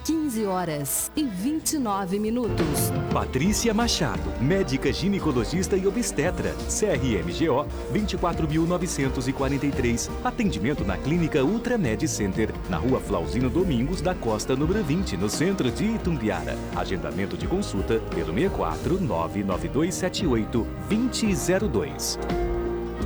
15h29. Patrícia Machado, médica ginecologista e obstetra, CRMGO 24.943. Atendimento na Clínica Ultramed Center, na Rua Flauzino Domingos da Costa, número 20, no centro de Itumbiara. Agendamento de consulta pelo 64 99278 2002.